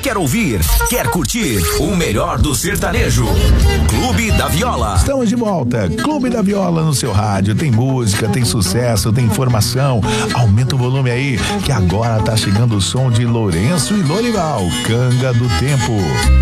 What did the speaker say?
quer ouvir, quer curtir o melhor do sertanejo. Clube da Viola. Estamos de volta. Clube da Viola no seu rádio. Tem música, tem sucesso, tem informação. Aumenta o volume aí, que agora tá chegando o som de Lourenço e Lorival, Canga do Tempo.